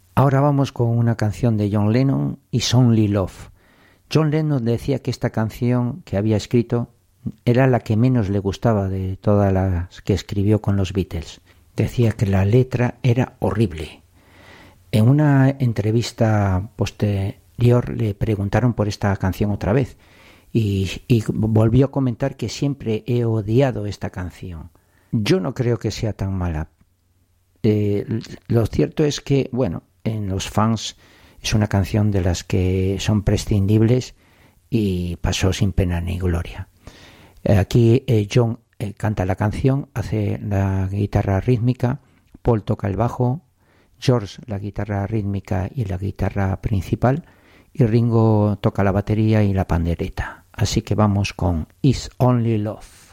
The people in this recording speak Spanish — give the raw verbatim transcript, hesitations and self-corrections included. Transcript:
Ahora vamos con una canción de John Lennon, It's Only Love. John Lennon decía que esta canción que había escrito era la que menos le gustaba de todas las que escribió con los Beatles. Decía que la letra era horrible. En una entrevista posterior le preguntaron por esta canción otra vez y, y volvió a comentar que siempre he odiado esta canción. Yo no creo que sea tan mala. Eh, lo cierto es que, bueno, en los fans es una canción de las que son prescindibles y pasó sin pena ni gloria. Aquí eh, John eh, canta la canción, hace la guitarra rítmica, Paul toca el bajo, George la guitarra rítmica y la guitarra principal, y Ringo toca la batería y la pandereta. Así que vamos con It's Only Love.